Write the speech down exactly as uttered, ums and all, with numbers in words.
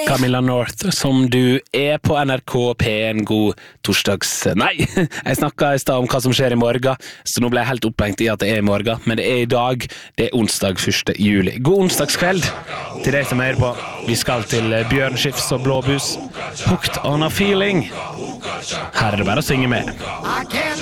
Camilla North, som du er på N R K P en god torsdags... Nei, jeg snakket i sted om hva som skjer i morgen, så nå ble jeg helt opphengt i at det er i morgen, men det er i dag, det er onsdag første juli. God onsdagskveld til deg som er på. Vi skal til Bjørn Skifs og Blåbus. Hooked on a feeling. Her er det bare å synge med.